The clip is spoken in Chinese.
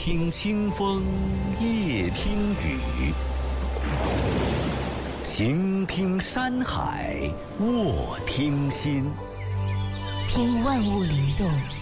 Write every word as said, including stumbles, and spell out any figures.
听清风，夜听雨，晴听山海，卧听心。 听万物灵动，